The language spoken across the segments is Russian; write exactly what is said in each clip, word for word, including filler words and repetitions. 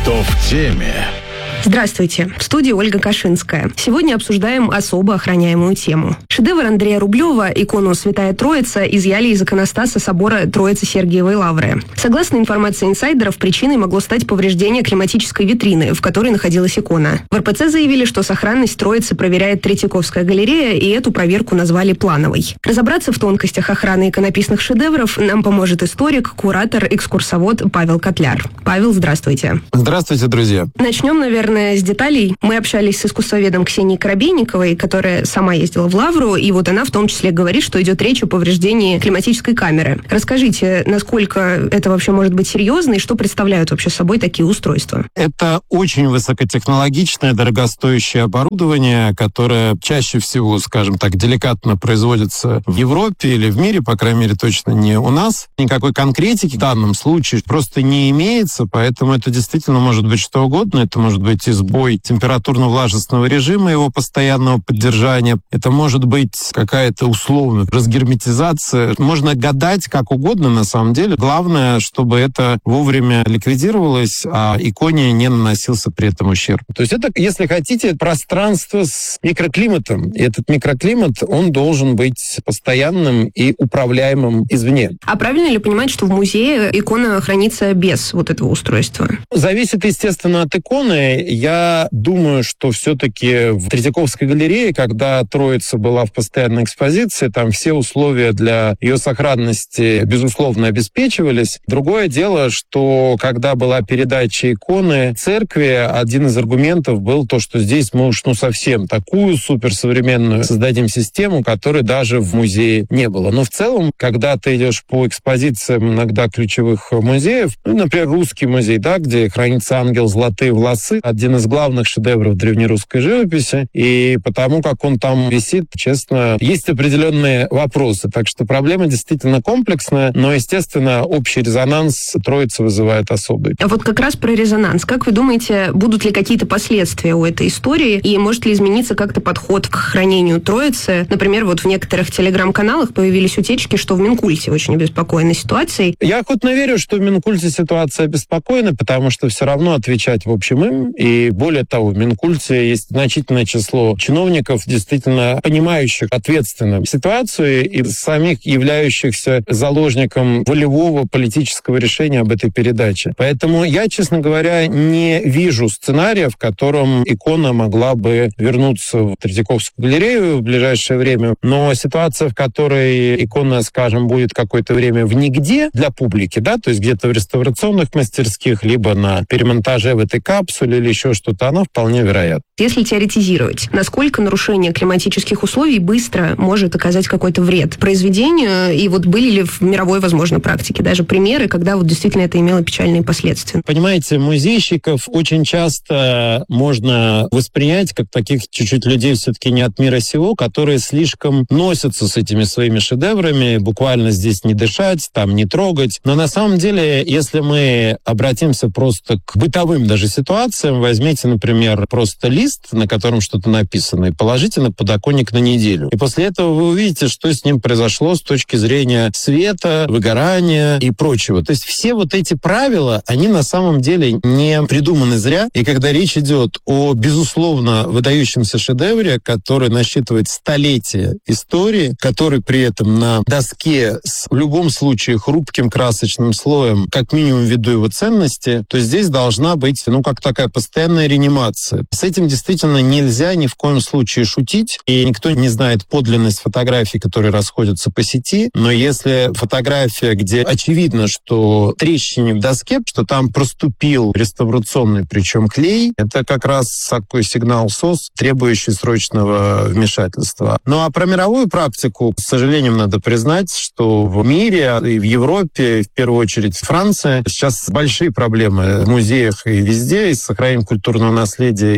Кто в теме? Здравствуйте. В студии Ольга Кашинская. Сегодня обсуждаем особо охраняемую тему. Шедевр Андрея Рублева, икону «Святая Троица», изъяли из иконостаса собора Троицы Сергиевой Лавры. Согласно информации инсайдеров, причиной могло стать повреждение климатической витрины, в которой находилась икона. В эр пэ цэ заявили, что сохранность Троицы проверяет Третьяковская галерея, и эту проверку назвали плановой. Разобраться в тонкостях охраны иконописных шедевров нам поможет историк, куратор, экскурсовод Павел Котляр. Павел, здравствуйте. Здравствуйте, друзья. Начнем, наверное, с деталей. Мы общались с искусствоведом Ксенией Коробейниковой, которая сама ездила в Лавру, и вот она в том числе говорит, что идет речь о повреждении климатической камеры. Расскажите, насколько это вообще может быть серьезно, и что представляют вообще собой такие устройства? Это очень высокотехнологичное, дорогостоящее оборудование, которое чаще всего, скажем так, деликатно производится в Европе или в мире, по крайней мере, точно не у нас. Никакой конкретики в данном случае просто не имеется, поэтому это действительно может быть что угодно. Это может быть и сбой температурно-влажностного режима, его постоянного поддержания. Это может быть какая-то условная разгерметизация. Можно гадать как угодно на самом деле. Главное, чтобы это вовремя ликвидировалось, а иконе не наносился при этом ущерб. То есть это, если хотите, пространство с микроклиматом. И этот микроклимат, он должен быть постоянным и управляемым извне. А правильно ли понимать, что в музее икона хранится без вот этого устройства? Зависит, естественно, от иконы. Я думаю, что все-таки в Третьяковской галерее, когда Троица была в постоянной экспозиции, там все условия для ее сохранности, безусловно, обеспечивались. Другое дело, что когда была передача иконы церкви, один из аргументов был то, что здесь мы уж ну совсем такую суперсовременную создадим систему, которой даже в музее не было. Но в целом, когда ты идешь по экспозициям иногда ключевых музеев, ну, например, Русский музей, да, где хранится ангел «Золотые волосы», один из главных шедевров древнерусской живописи, и потому как он там висит, честно, есть определенные вопросы. Так что проблема действительно комплексная, но, естественно, общий резонанс Троицы вызывает особый. А вот как раз про резонанс. Как вы думаете, будут ли какие-то последствия у этой истории, и может ли измениться как-то подход к хранению Троицы? Например, вот в некоторых телеграм-каналах появились утечки, что в Минкульте очень обеспокоены ситуацией. Я охотно верю, что в Минкульте ситуация обеспокоена, потому что все равно отвечать в общем им. И более того, в Минкульте есть значительное число чиновников, действительно понимающих ответственно ситуацию и самих являющихся заложником волевого политического решения об этой передаче. Поэтому я, честно говоря, не вижу сценария, в котором икона могла бы вернуться в Третьяковскую галерею в ближайшее время. Но ситуация, в которой икона, скажем, будет какое-то время в нигде для публики, да, то есть где-то в реставрационных мастерских, либо на перемонтаже в этой капсуле или еще что-то, оно вполне вероятно. Если теоретизировать, насколько нарушение климатических условий быстро может оказать какой-то вред произведению, и вот были ли в мировой, возможно, практике даже примеры, когда вот действительно это имело печальные последствия? Понимаете, музейщиков очень часто можно воспринять как таких чуть-чуть людей все-таки не от мира сего, которые слишком носятся с этими своими шедеврами, буквально здесь не дышать, там не трогать. Но на самом деле, если мы обратимся просто к бытовым даже ситуациям, возьмите, например, просто лист, на котором что-то написано, и положите на подоконник на неделю. И после этого вы увидите, что с ним произошло с точки зрения света, выгорания и прочего. То есть все вот эти правила, они на самом деле не придуманы зря. И когда речь идет о, безусловно, выдающемся шедевре, который насчитывает столетия истории, который при этом на доске с, в любом случае, хрупким красочным слоем, как минимум ввиду его ценности, то здесь должна быть, ну, как такая постоянная реанимация. С этим действительно нельзя ни в коем случае шутить, и никто не знает подлинность фотографий, которые расходятся по сети, но если фотография, где очевидно, что трещине в доске, что там проступил реставрационный, причем клей, это как раз такой сигнал СОС, требующий срочного вмешательства. Ну а про мировую практику, к сожалению, надо признать, что в мире и в Европе, в первую очередь Франция, сейчас большие проблемы в музеях и везде, и с сохранением культурного наследия, и с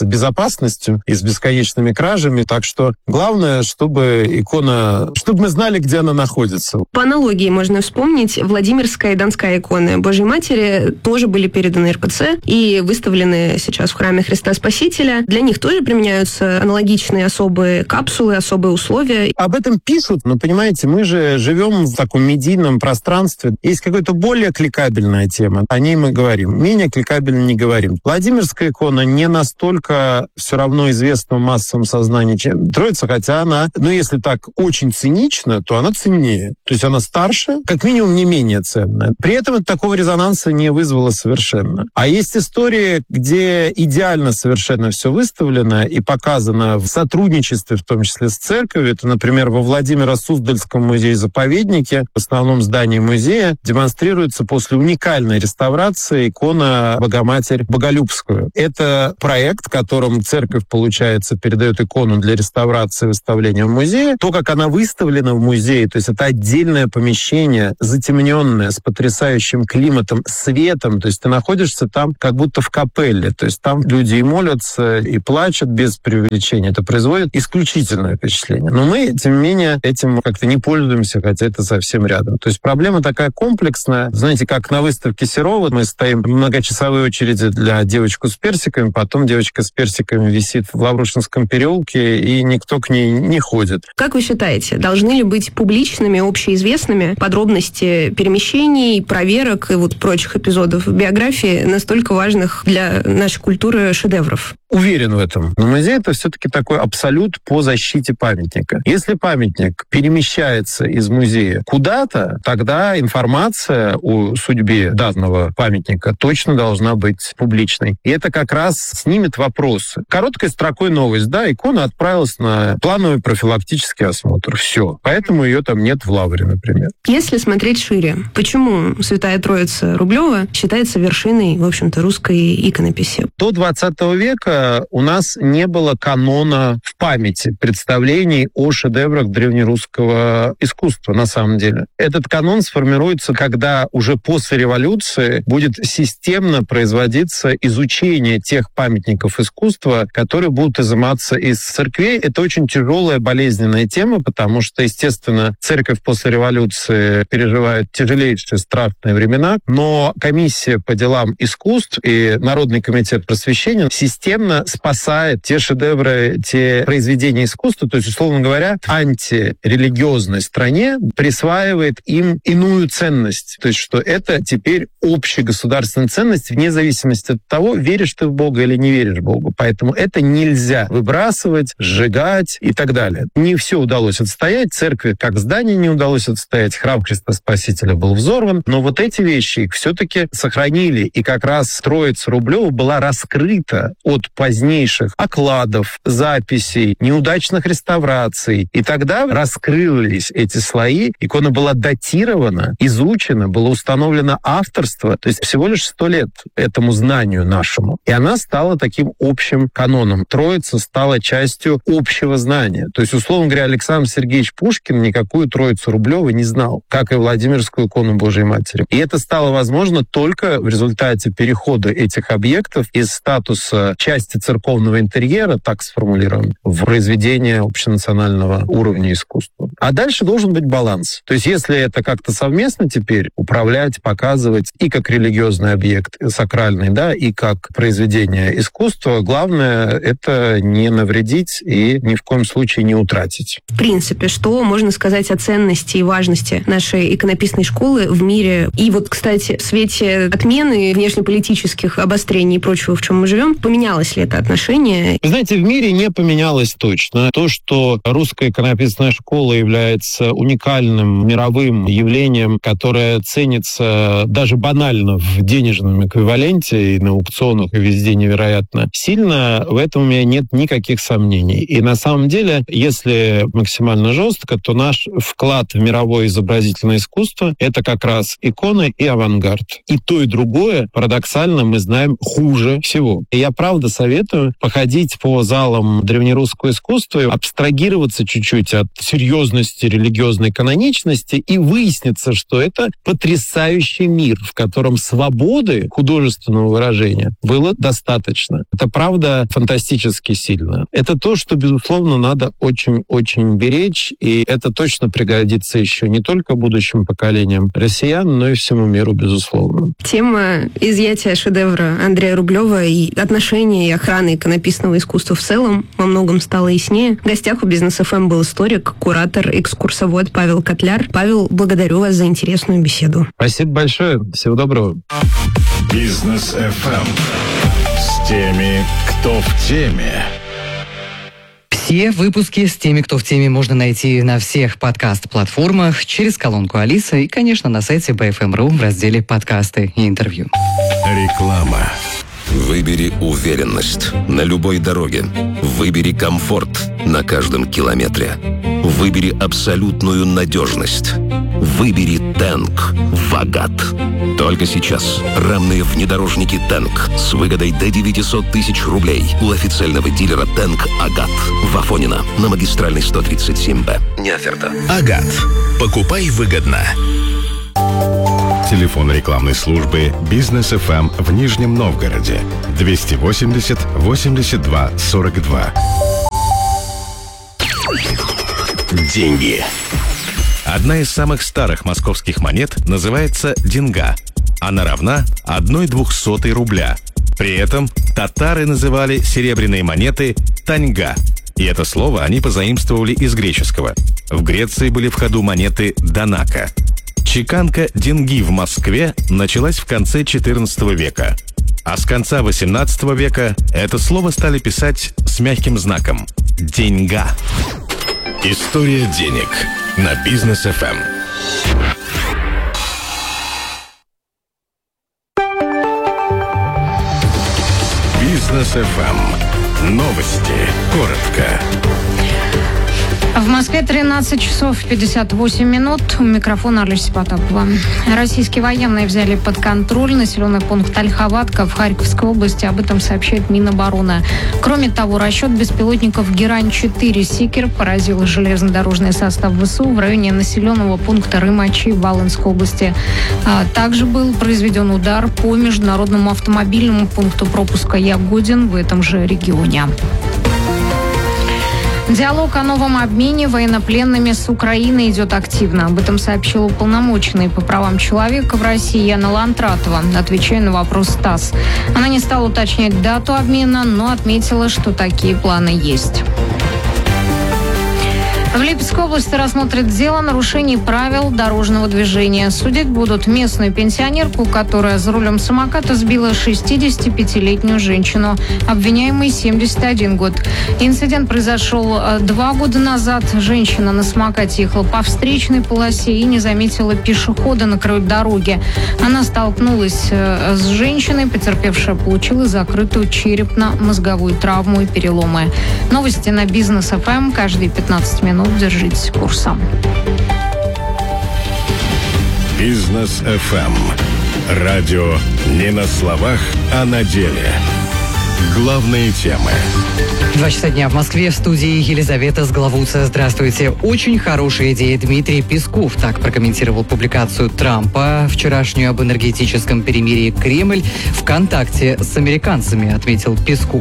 безопасностью и с бесконечными кражами. Так что главное, чтобы икона, чтобы мы знали, где она находится. По аналогии можно вспомнить Владимирская и Донская иконы Божьей Матери тоже были переданы эр пэ цэ и выставлены сейчас в храме Христа Спасителя. Для них тоже применяются аналогичные особые капсулы, особые условия. Об этом пишут, но, понимаете, мы же живем в таком медийном пространстве. Есть какая-то более кликабельная тема, о ней мы говорим. Менее кликабельно не говорим. Владимирская икона не настолько все равно известна в массовом сознании, чем Троица, хотя она, ну, если так очень цинично, то она ценнее. То есть она старше, как минимум не менее ценная. При этом это такого резонанса не вызвало совершенно. А есть истории, где идеально совершенно все выставлено и показано в сотрудничестве, в том числе с церковью. Это, например, во Владимиро-Суздальском музее-заповеднике, в основном здании музея, демонстрируется после уникальной реставрации икона Богоматерь Боголюбскую. Это проект, которым церковь, получается, передает икону для реставрации и выставления в музее. То, как она выставлена в музее, то есть это отдельное помещение, затемненное, с потрясающим климатом, светом, то есть ты находишься там как будто в капелле, то есть там люди и молятся, и плачут без преувеличения. Это производит исключительное впечатление. Но мы, тем не менее, этим как-то не пользуемся, хотя это совсем рядом. То есть проблема такая комплексная. Знаете, как на выставке Серова мы стоим в многочасовой очереди для девочку с персиками, потом девочка с персиками висит в Лаврушинском переулке, и никто к ней не ходит. Как вы считаете, должны ли быть публичными, общеизвестными подробности перемещений, проверок и вот прочих эпизодов биографии, настолько важных для нашей культуры шедевров? Уверен в этом. Но музей — это все-таки такой абсолют по защите памятника. Если памятник перемещается из музея куда-то, тогда информация о судьбе данного памятника точно должна быть публичной. И это как раз снимет вопросы. Короткой строкой новость. Да, икона отправилась на плановый профилактический осмотр. Все. Поэтому ее там нет в Лавре, например. Если смотреть шире, почему Святая Троица Рублева считается вершиной, в общем-то, русской иконописи? До двадцатого века у нас не было канона в памяти представлений о шедеврах древнерусского искусства, на самом деле. Этот канон сформируется, когда уже после революции будет системно производиться изучение тех памятников искусства, которые будут изыматься из церквей. Это очень тяжелая, болезненная тема, потому что, естественно, церковь после революции переживает тяжелейшие, страшные времена, но комиссия по делам искусств и Народный комитет просвещения системно спасает те шедевры, те произведения искусства, то есть, условно говоря, антирелигиозной стране присваивает им иную ценность. То есть, что это теперь общегосударственная ценность вне зависимости от того, веришь ты в Бога или не веришь в Бога. Поэтому это нельзя выбрасывать, сжигать и так далее. Не все удалось отстоять. Церкви как здание не удалось отстоять. Храм Христа Спасителя был взорван. Но вот эти вещи их все-таки сохранили. И как раз Троица Рублева была раскрыта от позднейших окладов, записей, неудачных реставраций. И тогда раскрылись эти слои. Икона была датирована, изучена, было установлено авторство. То есть всего лишь сто лет этому знанию нашему. И она стала таким общим каноном. Троица стала частью общего знания. То есть, условно говоря, Александр Сергеевич Пушкин никакую Троицу Рублева не знал, как и Владимирскую икону Божьей Матери. И это стало возможно только в результате перехода этих объектов из статуса части церковного интерьера, так сформулируем, в произведение общенационального уровня искусства. А дальше должен быть баланс. То есть если это как-то совместно теперь управлять, показывать и как религиозный объект сакральный, да, и как произведение искусства, главное — это не навредить и ни в коем случае не утратить. В принципе, что можно сказать о ценности и важности нашей иконописной школы в мире? И вот, кстати, в свете отмены внешнеполитических обострений и прочего, в чем мы живем, поменялось ли это отношение? Знаете, в мире не поменялось точно. То, что русская иконописная школа является уникальным мировым явлением, которое ценится даже банально в денежном эквиваленте и на аукционах, и везде невероятно сильно, в этом у меня нет никаких сомнений. И на самом деле, если максимально жестко, то наш вклад в мировое изобразительное искусство — это как раз иконы и авангард. И то, и другое, парадоксально, мы знаем хуже всего. И я правда советую походить по залам древнерусского искусства, абстрагироваться чуть-чуть от серьезной сложности религиозной каноничности, и выяснится, что это потрясающий мир, в котором свободы художественного выражения было достаточно. Это правда фантастически сильно. Это то, что, безусловно, надо очень-очень беречь, и это точно пригодится еще не только будущим поколениям россиян, но и всему миру, безусловно. Тема изъятия шедевра Андрея Рублева и отношения и охраны иконописного искусства в целом во многом стало яснее. В гостях у Бизнес эф эм был историк, куратор, экскурсовод Павел Котляр. Павел, благодарю вас за интересную беседу. Спасибо большое. Всего доброго. Бизнес эф эм. С теми, кто в теме. Все выпуски с теми, кто в теме, можно найти на всех подкаст-платформах, через колонку Алиса и, конечно, на сайте би эф эм точка ру в разделе «Подкасты и интервью». Реклама. Выбери уверенность на любой дороге. Выбери комфорт на каждом километре. Выбери абсолютную надежность. Выбери Тэнк Вагат. Только сейчас рамные внедорожники Тэнк с выгодой до девятьсот тысяч рублей у официального дилера Тэнк Агат в Афонино на магистральной сто тридцать семь бэ. Не оферта. Агат. Покупай выгодно. Телефон рекламной службы Бизнес эф эм в Нижнем Новгороде двести восемьдесят восемьдесят два сорок два. Деньги. Одна из самых старых московских монет называется деньга. Она равна одной двухсотой рубля. При этом татары называли серебряные монеты таньга. И это слово они позаимствовали из греческого. В Греции были в ходу монеты данака. Чеканка деньги в Москве началась в конце четырнадцатого века. А с конца восемнадцатого века это слово стали писать с мягким знаком «деньга». История денег на Бизнес эф эм. Бизнес эф эм. Новости. Коротко. В Москве тринадцать часов пятьдесят восемь минут. У микрофона Олеся Потапова. Российские военные взяли под контроль населенный пункт Ольховатка в Харьковской области. Об этом сообщает Минобороны. Кроме того, расчет беспилотников Герань-четыре «Сикер» поразил железнодорожный состав вэ эс у в районе населенного пункта Рымачи в Волынской области. А также был произведен удар по международному автомобильному пункту пропуска Ягодин в этом же регионе. Диалог о новом обмене военнопленными с Украиной идет активно. Об этом сообщила уполномоченный по правам человека в России Яна Лантратова, отвечая на вопрос ТАСС. Она не стала уточнять дату обмена, но отметила, что такие планы есть. В Липецкой области рассмотрят дело о нарушении правил дорожного движения. Судить будут местную пенсионерку, которая за рулем самоката сбила шестидесятипятилетнюю женщину, обвиняемой семьдесят один год. Инцидент произошел два года назад. Женщина на самокате ехала по встречной полосе и не заметила пешехода на краю дороги. Она столкнулась с женщиной, потерпевшая получила закрытую черепно-мозговую травму и переломы. Новости на Бизнес эф эм каждые пятнадцать минут. Держитесь курса. Бизнес эф эм. Радио не на словах, а на деле. Главные темы. Два часа дня в Москве, в студии Елизавета Сглавуца. Здравствуйте. Очень хорошая идея. Дмитрий Песков так прокомментировал публикацию Трампа вчерашнюю об энергетическом перемирии. Кремль в контакте с американцами, отметил Песков.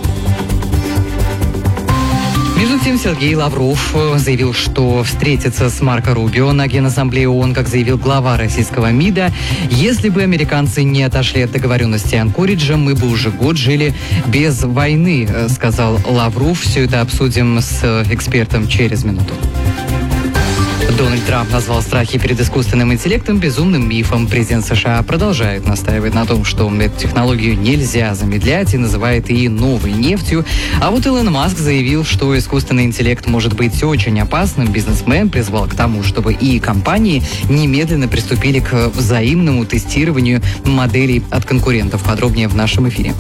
Между тем, Сергей Лавров заявил, что встретится с Марко Рубио на Генассамблее ООН, как заявил глава российского МИДа. Если бы американцы не отошли от договоренности Анкориджа, мы бы уже год жили без войны, сказал Лавров. Все это обсудим с экспертом через минуту. Дональд Трамп назвал страхи перед искусственным интеллектом безумным мифом. Президент США продолжает настаивать на том, что эту технологию нельзя замедлять, и называет ее новой нефтью. А вот Илон Маск заявил, что искусственный интеллект может быть очень опасным. Бизнесмен призвал к тому, чтобы и компании немедленно приступили к взаимному тестированию моделей от конкурентов. Подробнее в нашем эфире.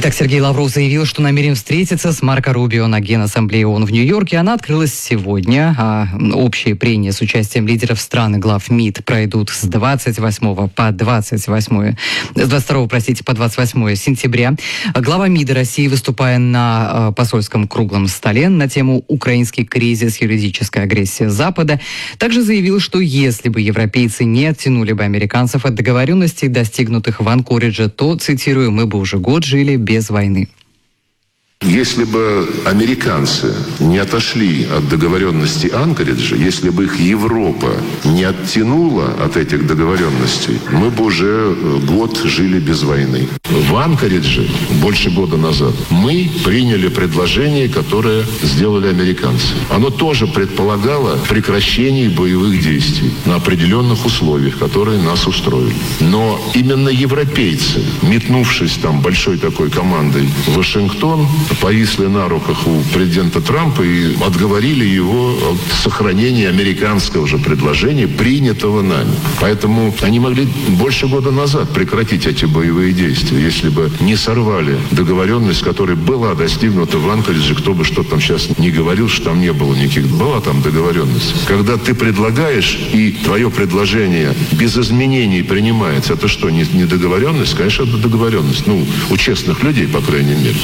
Итак, Сергей Лавров заявил, что намерен встретиться с Марко Рубио на Генассамблее ООН в Нью-Йорке. Она открылась сегодня. А общие прения с участием лидеров стран и глав МИД пройдут с двадцать восьмого по двадцать восьмое, с двадцать второго, простите, по двадцать восьмое сентября. Глава МИДа России, выступая на посольском круглом столе на тему «Украинский кризис, юридическая агрессия Запада», также заявил, что если бы европейцы не оттянули бы американцев от договоренностей, достигнутых в Анкоридже, то, цитирую, «мы бы уже год жили без войны». Если бы американцы не отошли от договоренностей Анкориджа, если бы их Европа не оттянула от этих договоренностей, мы бы уже год жили без войны. В Анкоридже больше года назад мы приняли предложение, которое сделали американцы. Оно тоже предполагало прекращение боевых действий на определенных условиях, которые нас устроили. Но именно европейцы, метнувшись там большой такой командой в Вашингтон, повисли на руках у президента Трампа и отговорили его от сохранения американского же предложения, принятого нами. Поэтому они могли больше года назад прекратить эти боевые действия, если бы не сорвали договоренность, которая была достигнута в Анкоридже. Кто бы что там сейчас не говорил, что там не было никаких. Была там договоренность. Когда ты предлагаешь, и твое предложение без изменений принимается, это что, не, не договоренность? Конечно, это договоренность. Ну, у честных людей, по крайней мере.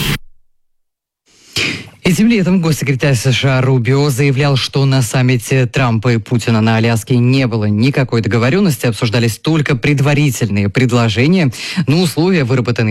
И тем летом госсекретарь США Рубио заявлял, что на саммите Трампа и Путина на Аляске не было никакой договоренности, обсуждались только предварительные предложения, но условия, выработанные